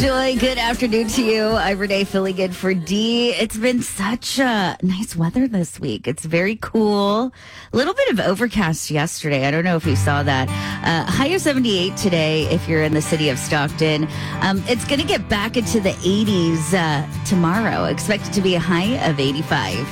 Joy, good afternoon to you. I'm Renee, filling in for D. It's been such nice weather this week. It's very cool. A little bit of overcast yesterday. I don't know if you saw that. High of 78 today if you're in the city of Stockton. It's going to get back into the 80s tomorrow. Expected to be a high of 85.